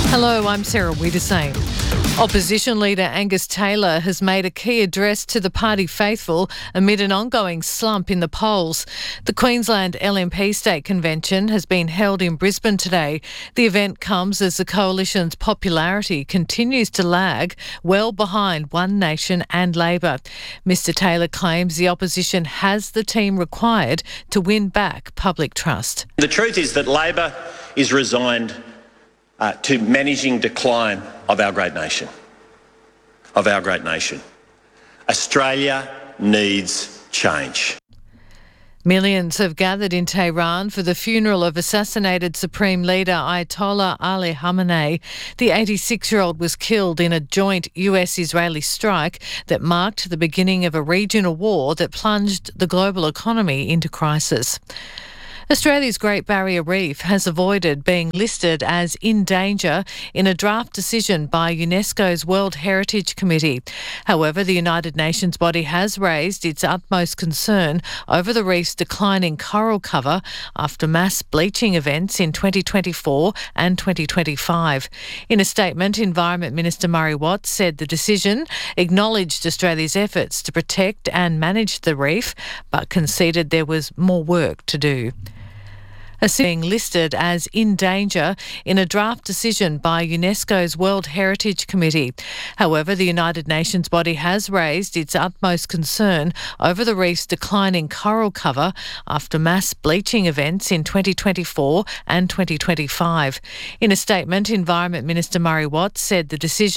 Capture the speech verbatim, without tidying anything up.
Hello, I'm Sarah Wiedersame. Opposition leader Angus Taylor has made a key address to the party faithful amid an ongoing slump in the polls. The Queensland L N P State Convention has been held in Brisbane today. The event comes as the coalition's popularity continues to lag, well behind One Nation and Labor. Mister Taylor claims the opposition has the team required to win back public trust. The truth is that Labor is resigned Uh, to managing decline of our great nation, of our great nation. Australia needs change. Millions have gathered in Tehran for the funeral of assassinated Supreme Leader Ayatollah Ali Khamenei. The eighty-six-year-old was killed in a joint U S-Israeli strike that marked the beginning of a regional war that plunged the global economy into crisis. Australia's Great Barrier Reef has avoided being listed as in danger in a draft decision by UNESCO's World Heritage Committee. However, the United Nations body has raised its utmost concern over the reef's declining coral cover after mass bleaching events in twenty twenty-four and twenty twenty-five. In a statement, Environment Minister Murray Watt said the decision acknowledged Australia's efforts to protect and manage the reef, but conceded there was more work to do. Being listed as in danger in a draft decision by UNESCO's World Heritage Committee. However, the United Nations body has raised its utmost concern over the reef's declining coral cover after mass bleaching events in twenty twenty-four and twenty twenty-five. In a statement, Environment Minister Murray Watt said the decision